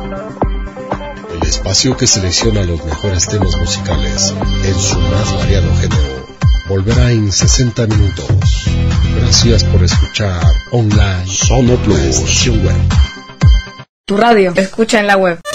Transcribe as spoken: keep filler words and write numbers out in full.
El espacio que selecciona los mejores temas musicales en su más variado género volverá en sesenta minutos. Gracias por escuchar online Sono Plus. La estación web. Tu radio, escucha en la web.